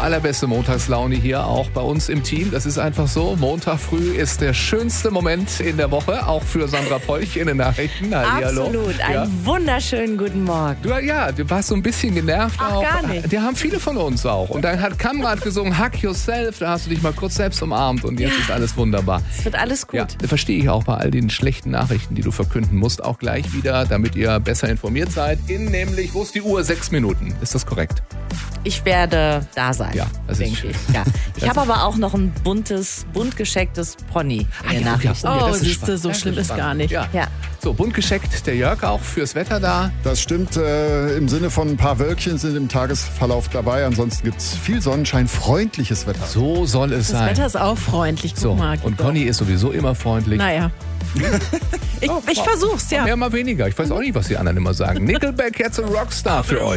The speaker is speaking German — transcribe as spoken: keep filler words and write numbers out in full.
allerbeste Montagslaune hier auch bei uns im Team. Das ist einfach so. Montag früh ist der schönste Moment in der Woche, auch für Sandra Polch in den Nachrichten. Hallihallo. Absolut. Einen ja. wunderschönen guten Morgen. Du, ja, du warst so ein bisschen genervt Ach, auch. gar nicht. Die haben viele von uns auch. Und dann hat Kamrat gesungen, Hug Yourself. Da hast du dich mal kurz selbst umarmt und jetzt ja. ist alles wunderbar. Es wird alles gut. Ja, verstehe ich auch bei all den schlechten Nachrichten, die du verkünden musst, auch gleich wieder, damit ihr besser informiert seid. In nämlich, wo ist die Uhr? Sechs Minuten. Ist das korrekt? Ich werde da sein, ja, das ist denke schön. ich. Ja. Ich habe aber auch noch ein buntes, bunt geschecktes Pony in ah, den ja, Nachrichten. Ja, oh, das siehst du, so das schlimm ist ist gar nicht. Ja. Ja. So, bunt gescheckt, der Jörg auch fürs Wetter da. Das stimmt, äh, im Sinne von ein paar Wölkchen sind im Tagesverlauf dabei. Ansonsten gibt es viel Sonnenschein, freundliches Wetter. So soll es Das sein. Wetter ist auch freundlich. Guck So, mal, und Conny ist sowieso immer freundlich. Naja. ich, ich versuch's, ja. Mehr, mal weniger. Ich weiß auch nicht, was die anderen immer sagen. Nickelback, jetzt ein Rockstar für euch.